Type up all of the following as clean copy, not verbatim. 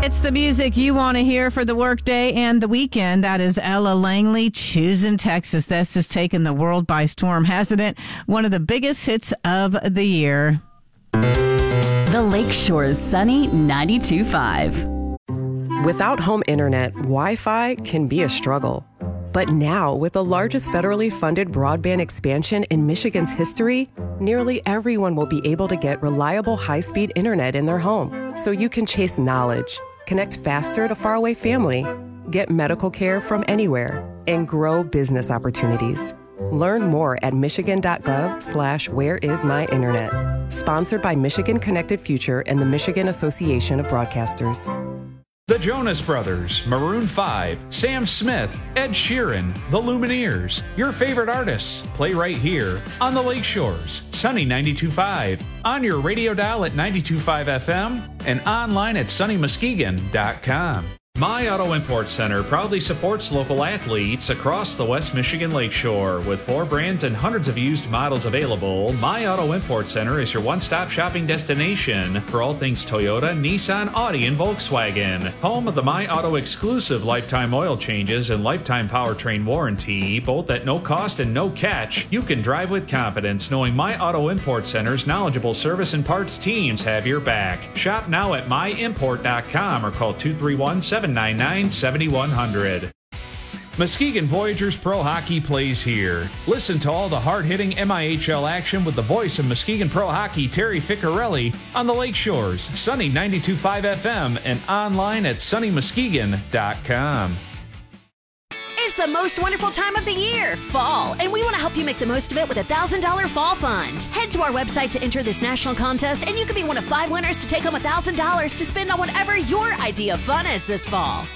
It's the music you want to hear for the workday and the weekend. That is Ella Langley, Choosing Texas. This has taken the world by storm, hasn't it? One of the biggest hits of the year. The Lakeshore's Sunny 92.5. Without home internet, Wi-Fi can be a struggle. But now, with the largest federally funded broadband expansion in Michigan's history, nearly everyone will be able to get reliable high-speed internet in their home, so you can chase knowledge, connect faster to faraway family, get medical care from anywhere, and grow business opportunities. Learn more at michigan.gov/whereismyinternet. Sponsored by Michigan Connected Future and the Michigan Association of Broadcasters. The Jonas Brothers, Maroon 5, Sam Smith, Ed Sheeran, The Lumineers, your favorite artists play right here on the Lakeshores, Sunny 92.5, on your radio dial at 92.5 FM, and online at sunnymuskegon.com. My Auto Import Center proudly supports local athletes across the West Michigan Lakeshore. With 4 brands and hundreds of used models available, My Auto Import Center is your one-stop shopping destination for all things Toyota, Nissan, Audi, and Volkswagen. Home of the My Auto exclusive lifetime oil changes and lifetime powertrain warranty, both at no cost and no catch. You can drive with confidence knowing My Auto Import Center's knowledgeable service and parts teams have your back. Shop now at myimport.com or call 231-799-7100. Muskegon Voyagers Pro Hockey plays here. Listen to all the hard-hitting MIHL action with the voice of Muskegon Pro Hockey, Terry Ficcarelli, on the Lakeshores, Sunny 92.5 FM, and online at sunnymuskegon.com. It's the most wonderful time of the year, fall, and we want to help you make the most of it with a $1,000 fall fund. Head to our website to enter this national contest, and you could be one of 5 winners to take home $1,000 to spend on whatever your idea of fun is this fall.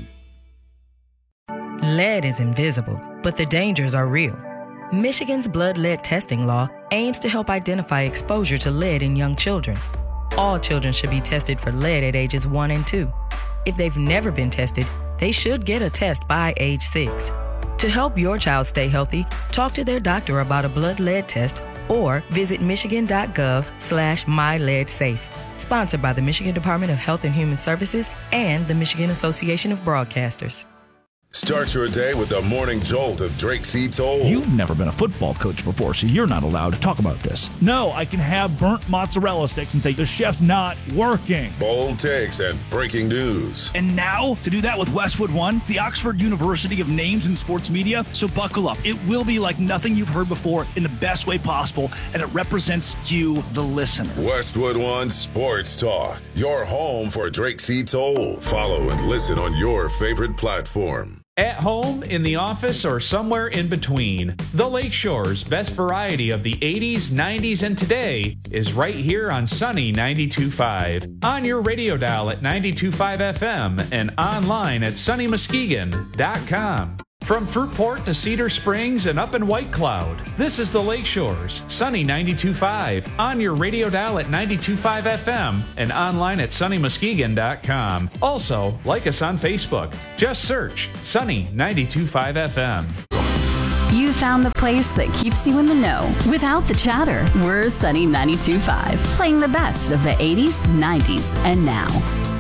Lead is invisible, but the dangers are real. Michigan's blood lead testing law aims to help identify exposure to lead in young children. All children should be tested for lead at ages 1 and 2. If they've never been tested, they should get a test by age 6. To help your child stay healthy, talk to their doctor about a blood lead test or visit michigan.gov/myleadsafe. Sponsored by the Michigan Department of Health and Human Services and the Michigan Association of Broadcasters. Start your day with the morning jolt of Drake C. Toll. You've never been a football coach before, so you're not allowed to talk about this. No, I can have burnt mozzarella sticks and say the chef's not working. Bold takes and breaking news. And now, to do that with Westwood One, the Oxford University of Names in Sports Media, so buckle up. It will be like nothing you've heard before in the best way possible, and it represents you, the listener. Westwood One Sports Talk, your home for Drake C. Toll. Follow and listen on your favorite platform. At home, in the office, or somewhere in between, the Lakeshore's best variety of the 80s, 90s, and today is right here on Sunny 92.5, on your radio dial at 92.5 FM, and online at sunnymuskegon.com. From Fruitport to Cedar Springs and up in White Cloud, this is the Lakeshores, Sunny 92.5, on your radio dial at 92.5 FM and online at sunnymuskegon.com. Also, like us on Facebook. Just search Sunny 92.5 FM. You found the place that keeps you in the know without the chatter. We're Sunny 92.5, playing the best of the 80s, 90s, and now.